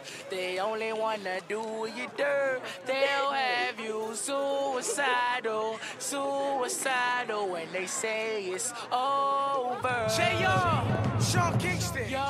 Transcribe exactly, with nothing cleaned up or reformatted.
They only wanna do you dirt. They'll have you suicidal, suicidal when they say it's over. J R, Sean Kingston.